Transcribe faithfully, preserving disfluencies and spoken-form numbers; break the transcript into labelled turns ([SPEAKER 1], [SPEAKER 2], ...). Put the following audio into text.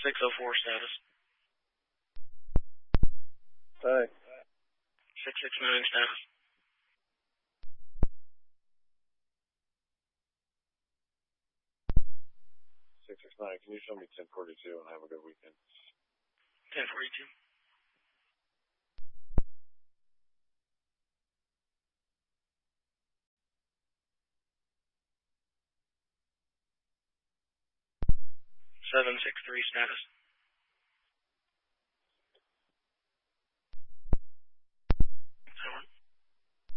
[SPEAKER 1] six oh four status.
[SPEAKER 2] Hi.
[SPEAKER 1] six six nine status.
[SPEAKER 2] six six nine, can you show me ten forty-two and have a good weekend?
[SPEAKER 1] ten forty-two. seven six three status.